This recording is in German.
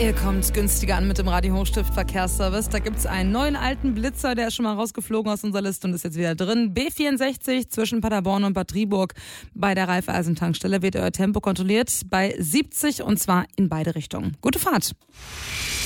Ihr kommt günstiger an mit dem Radio-Hochstift Verkehrsservice. Da gibt's einen neuen alten Blitzer, der ist schon mal rausgeflogen aus unserer Liste und ist jetzt wieder drin. B64 zwischen Paderborn und Bad Driburg. Bei der Raiffeisen-Tankstelle wird euer Tempo kontrolliert bei 70 und zwar in beide Richtungen. Gute Fahrt!